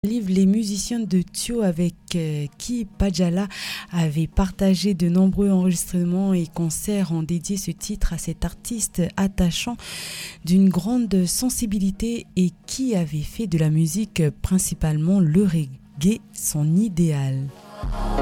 Les musiciens de Thio avec qui Pajala avaient partagé de nombreux enregistrements et concerts ont dédié ce titre à cet artiste attachant d'une grande sensibilité et qui avait fait de la musique principalement le reggae son idéal.